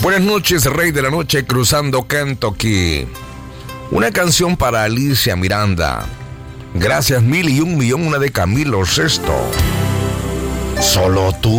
Buenas noches, Rey de la Noche, cruzando Kentucky. Una canción para Alicia Miranda. Gracias mil y un millón, una de Camilo Sesto. Solo tú.